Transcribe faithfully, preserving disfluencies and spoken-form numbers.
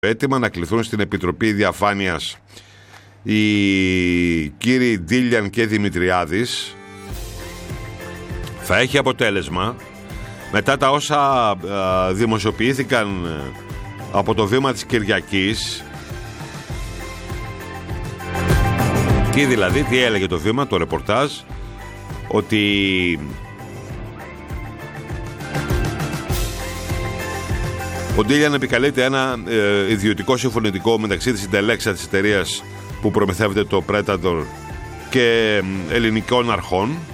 έτοιμα να κληθούν στην Επιτροπή Διαφάνειας οι κύριοι Ντίλιαν και Δημητριάδης. Θα έχει αποτέλεσμα μετά τα όσα α, δημοσιοποιήθηκαν από το βήμα της Κυριακής. Τι δηλαδή, τι έλεγε το βήμα, το ρεπορτάζ, ότι ο Ντίλιαν επικαλείται ένα ε, ιδιωτικό συμφωνητικό μεταξύ της Intelexa, της εταιρείας που προμηθεύεται το Predator, και ε, ελληνικών αρχών,